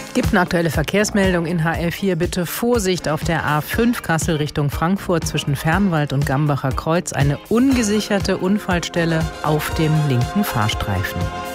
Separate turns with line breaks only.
Gibt eine aktuelle Verkehrsmeldung in HL4. Bitte Vorsicht auf der A5 Kassel Richtung Frankfurt zwischen Fernwald und Gambacher Kreuz. Eine ungesicherte Unfallstelle auf dem linken Fahrstreifen.